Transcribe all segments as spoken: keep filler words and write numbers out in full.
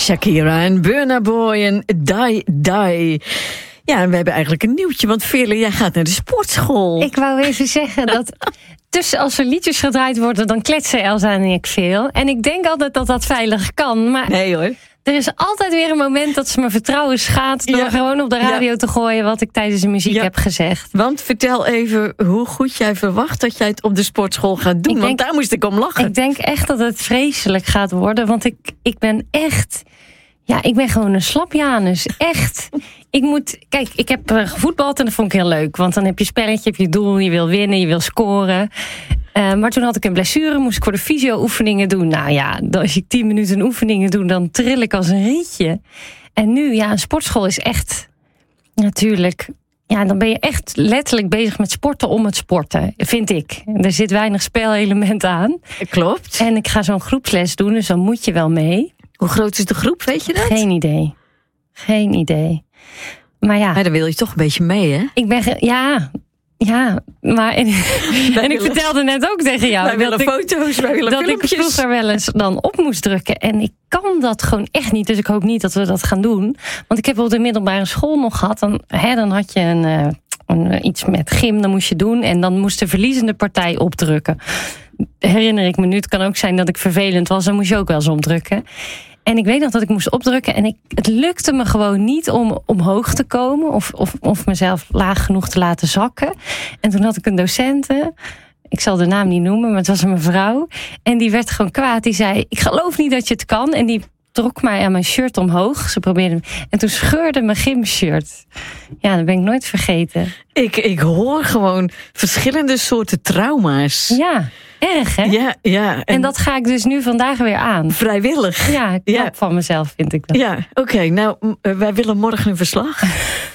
Shakira en Burna Boy en Die Die. Ja, en we hebben eigenlijk een nieuwtje, want Veerle, jij gaat naar de sportschool. Ik wou even zeggen dat tussen als er liedjes gedraaid worden, dan kletsen Elsa en ik veel. En ik denk altijd dat dat veilig kan, maar nee hoor. Er is altijd weer een moment dat ze mijn vertrouwen schaadt door ja. gewoon op de radio ja. te gooien wat ik tijdens de muziek ja. heb gezegd. Want vertel even hoe goed jij verwacht dat jij het op de sportschool gaat doen. Ik want denk, daar moest ik om lachen. Ik denk echt dat het vreselijk gaat worden. Want ik, ik ben echt... Ja, ik ben gewoon een slapjanus. Echt. Ik moet... Kijk, ik heb gevoetbald en dat vond ik heel leuk. Want dan heb je spelletje, heb je doel, je wil winnen, je wil scoren. Uh, maar toen had ik een blessure, moest ik voor de fysio-oefeningen doen. Nou ja, als ik tien minuten oefeningen doe, dan trill ik als een rietje. En nu, ja, een sportschool is echt... Natuurlijk... Ja, dan ben je echt letterlijk bezig met sporten om het sporten, vind ik. Er zit weinig spelelement aan. Klopt. En ik ga zo'n groepsles doen, dus dan moet je wel mee. Hoe groot is de groep, weet je dat? Geen idee. Geen idee. Maar ja... Maar dan wil je toch een beetje mee, hè? Ik ben... Ge- ja... Ja, maar en, en ik vertelde net ook tegen jou... Wij willen dat foto's, wij willen dat filmpjes. Ik vroeger wel eens dan op moest drukken. En ik kan dat gewoon echt niet. Dus ik hoop niet dat we dat gaan doen. Want ik heb op de middelbare school nog gehad. Dan, hè, dan had je een, een, iets met gym, dan moest je doen. En dan moest de verliezende partij opdrukken. Herinner ik me nu. Het kan ook zijn dat ik vervelend was. Dan moest je ook wel eens opdrukken. En ik weet nog dat ik moest opdrukken. En ik, het lukte me gewoon niet om omhoog te komen. Of, of, of mezelf laag genoeg te laten zakken. En toen had ik een docente. Ik zal de naam niet noemen, maar het was een mevrouw. En die werd gewoon kwaad. Die zei, ik geloof niet dat je het kan. En die trok mij aan mijn shirt omhoog. Ze probeerde. En toen scheurde mijn gymshirt. Ja, dat ben ik nooit vergeten. Ik, ik hoor gewoon verschillende soorten trauma's. Ja, erg hè? Ja, ja. En, en dat ga ik dus nu vandaag weer aan. Vrijwillig? Ja, knap ja. van mezelf vind ik dat. Ja, oké. Okay, nou, uh, wij willen morgen een verslag.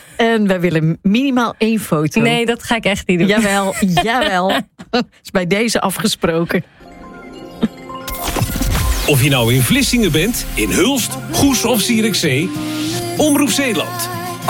En wij willen minimaal één foto. Nee, dat ga ik echt niet doen. Jawel, jawel. Is bij deze afgesproken. Of je nou in Vlissingen bent, in Hulst, Goes of Zierikzee. Omroep Zeeland.